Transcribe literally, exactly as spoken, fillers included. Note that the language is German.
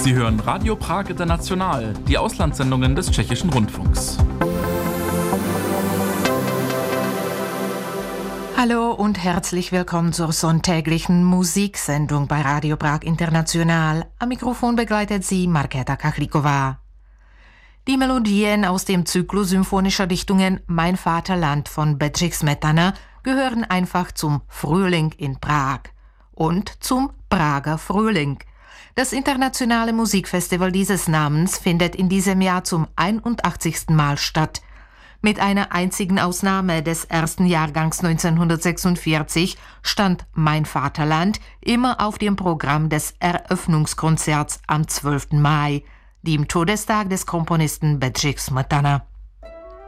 Sie hören Radio Prag International, die Auslandssendungen des Tschechischen Rundfunks. Hallo und herzlich willkommen zur sonntäglichen Musiksendung bei Radio Prag International. Am Mikrofon begleitet Sie Markéta Kachlíková. Die Melodien aus dem Zyklus symphonischer Dichtungen Mein Vaterland von Bedřich Smetana gehören einfach zum Frühling in Prag und zum Prager Frühling. Das internationale Musikfestival dieses Namens findet in diesem Jahr zum einundachtzigsten Mal statt. Mit einer einzigen Ausnahme des ersten Jahrgangs neunzehnhundertsechsundvierzig stand Mein Vaterland immer auf dem Programm des Eröffnungskonzerts am zwölften Mai, dem Todestag des Komponisten Bedřich Smetana.